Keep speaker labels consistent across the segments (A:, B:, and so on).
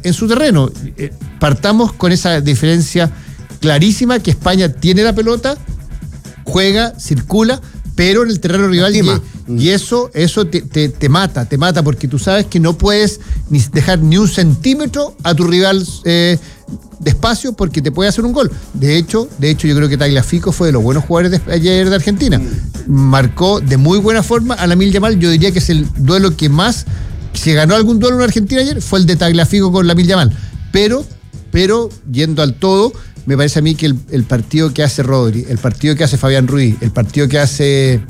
A: en su terreno. Partamos con esa diferencia clarísima, que España tiene la pelota, juega, circula, pero en el terreno rival, y eso te mata, porque tú sabes que no puedes dejar ni un centímetro a tu rival de espacio, porque te puede hacer un gol. De hecho, yo creo que Tagliafico fue de los buenos jugadores de ayer de Argentina. Marcó de muy buena forma a Lamine Yamal. Yo diría que es el duelo que más, si ganó algún duelo en Argentina ayer, fue el de Tagliafico con Lamine Yamal. Pero, yendo al todo, me parece a mí que el partido que hace Rodri, el partido que hace Fabián Ruiz, el partido que hace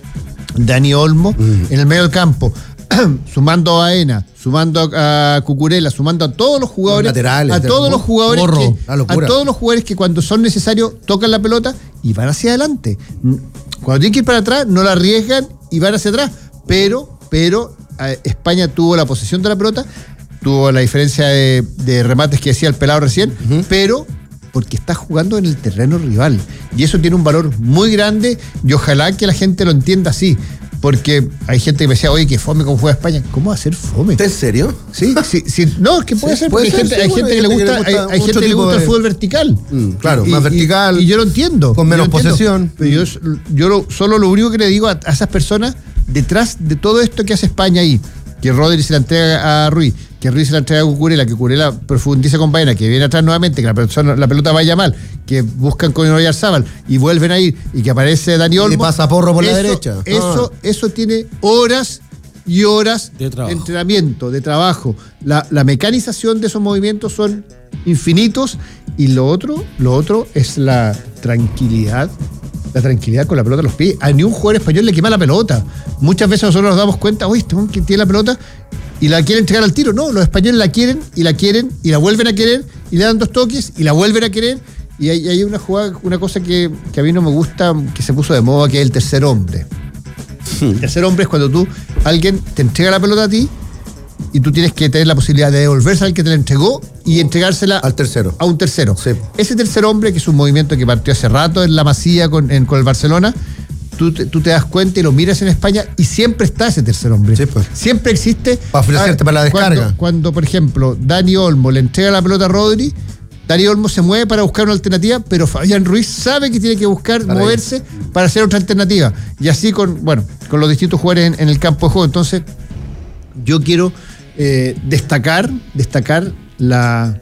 A: Dani Olmo en el medio del campo, sumando a Aena, sumando a Cucurella, sumando a todos los jugadores,
B: laterales,
A: a todos los jugadores que cuando son necesarios tocan la pelota y van hacia adelante. Cuando tienen que ir para atrás, no la arriesgan y van hacia atrás. Pero España tuvo la posesión de la pelota, tuvo la diferencia de remates que decía el pelado recién, pero porque está jugando en el terreno rival. Y eso tiene un valor muy grande, y ojalá que la gente lo entienda así. Porque hay gente que me decía, oye, que fome cómo juega España. ¿Cómo va a ser fome?
B: ¿En serio?
A: Sí. No, es que puede ser, porque hay gente que le gusta, hay gente que le gusta el fútbol vertical.
B: Claro, más vertical.
A: Y yo lo entiendo.
B: Con menos posesión.
A: Pero yo solo lo único que le digo a esas personas, detrás de todo esto que hace España ahí, que Rodri se la entrega a Ruiz, que Ruiz se la entrega a Cucurella, que Cucurella profundiza con Baena, que viene atrás nuevamente, que la pelota vaya mal, que buscan con Oyarzábal y vuelven a ir, y que aparece Dani Olmo.
B: Y pasa Porro por la derecha.
A: Eso tiene horas y horas de entrenamiento, de trabajo. La mecanización de esos movimientos son infinitos, y lo otro es la tranquilidad con la pelota en los pies. A ni un jugador español le quema la pelota. Muchas veces nosotros nos damos cuenta, oye, este hombre que tiene la pelota y la quiere entregar al tiro. No, los españoles la quieren y la vuelven a querer, y le dan 2 toques y la vuelven a querer. Y hay una jugada, una cosa que a mí no me gusta, que se puso de moda, que es el tercer hombre. El tercer hombre es cuando alguien te entrega la pelota a ti, y tú tienes que tener la posibilidad de devolverse al que te la entregó y entregársela
B: al tercero.
A: A un tercero.
B: Sí.
A: Ese tercer hombre, que es un movimiento que partió hace rato en la Masía con el Barcelona, tú te das cuenta y lo miras en España y siempre está ese tercer hombre.
B: Sí, pues.
A: Siempre existe.
B: Para ofrecerte para la descarga.
A: Cuando, por ejemplo, Dani Olmo le entrega la pelota a Rodri, Dani Olmo se mueve para buscar una alternativa, pero Fabián Ruiz sabe que tiene que buscar moverse para hacer otra alternativa. Y así con los distintos jugadores en el campo de juego. Entonces, yo quiero destacar la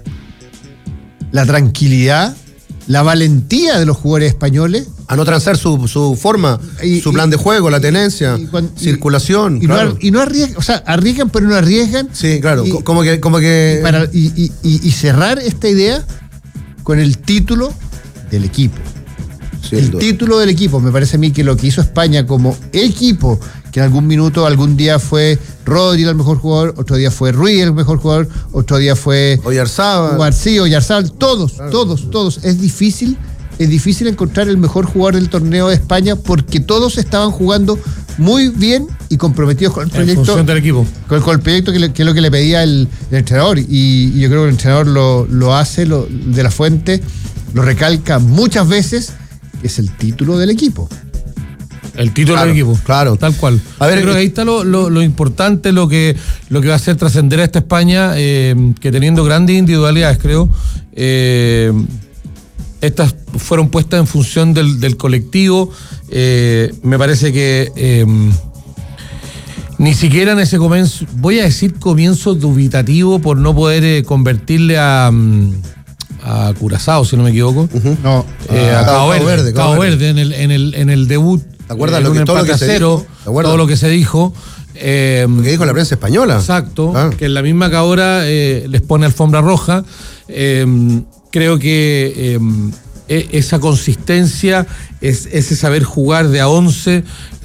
A: tranquilidad, la valentía de los jugadores españoles.
B: A no transar su forma, su plan de juego, la tenencia, circulación.
A: Y no arriesgan, o sea, arriesgan, pero no arriesgan.
B: Sí, claro, como que...
A: Y cerrar esta idea con el título del equipo. Título del equipo. Me parece a mí que lo que hizo España como equipo, que en algún día fue Rodri el mejor jugador, otro día fue Ruiz el mejor jugador, otro día fue Oyarzábal, todos. Es difícil encontrar el mejor jugador del torneo de España, porque todos estaban jugando muy bien y comprometidos con el proyecto.
C: En función del equipo.
A: Con el proyecto, que es lo que le pedía el entrenador. Y yo creo que el entrenador lo hace, de la Fuente, lo recalca muchas veces, que es el título del equipo.
C: El título del equipo.
B: Claro.
C: Tal cual.
B: A ver,
C: yo creo que ahí está lo importante, lo que va a hacer trascender a esta España, que teniendo grandes individualidades, creo, estas fueron puestas en función del colectivo. Me parece que ni siquiera en ese comienzo, voy a decir comienzo dubitativo, por no poder convertirle a Curazao, si no me equivoco.
A: No,
C: a Cabo Verde en el debut.
B: ¿Te acuerdas todo
C: lo que se dijo?
B: Lo que dijo la prensa española.
C: Exacto, que en la misma que ahora les pone alfombra roja. Creo que esa consistencia, ese saber jugar de a 11,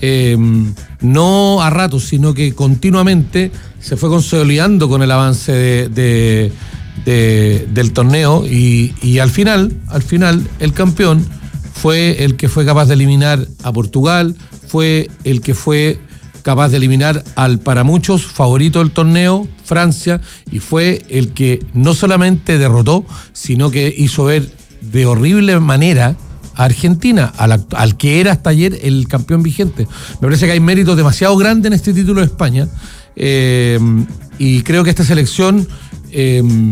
C: no a ratos, sino que continuamente se fue consolidando con el avance del torneo, y al final el campeón fue el que fue capaz de eliminar a Portugal, fue el que fue capaz de eliminar al, para muchos, favorito del torneo, Francia, y fue el que no solamente derrotó, sino que hizo ver de horrible manera a Argentina, al que era hasta ayer el campeón vigente. Me parece que hay méritos demasiado grandes en este título de España, y creo que esta selección